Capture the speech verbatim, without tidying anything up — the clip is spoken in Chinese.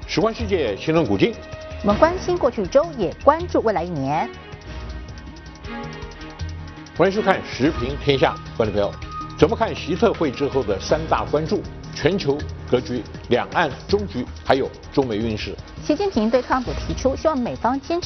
时观世界，新论古今。 我们关心过去一周，也关注未来一年。 欢迎收看《时评天下》，观众朋友，怎么看习特会之后的三大关注？全球格局、两岸终局，还有中美运势。 习近平对特朗普提出，希望美方坚持